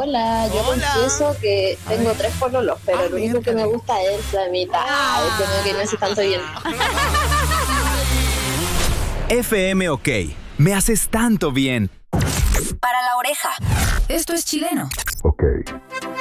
Hola, yo confieso que tengo 3 pololos, pero lo único que me gusta es la mitad. Como que no sé tanto bien. FM OK. Me haces tanto bien. Para la oreja. Esto es chileno. OK.